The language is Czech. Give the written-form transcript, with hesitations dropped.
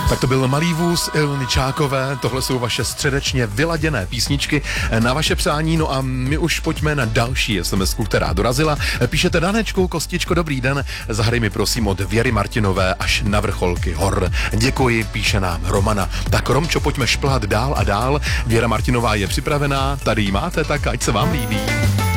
Tak to byl Malý vůz Ilny Čákové, tohle jsou vaše středečně vyladěné písničky na vaše přání, no a my už pojďme na další SMS-ku, která dorazila. Píšete: Danečku, Kostičko, dobrý den, zahraj mi prosím od Věry Martinové Až na vrcholky hor. Děkuji, píše nám Romana. Tak Romčo, pojďme šplhat dál a dál. Věra Martinová je připravená, tady ji máte, tak ať se vám líbí.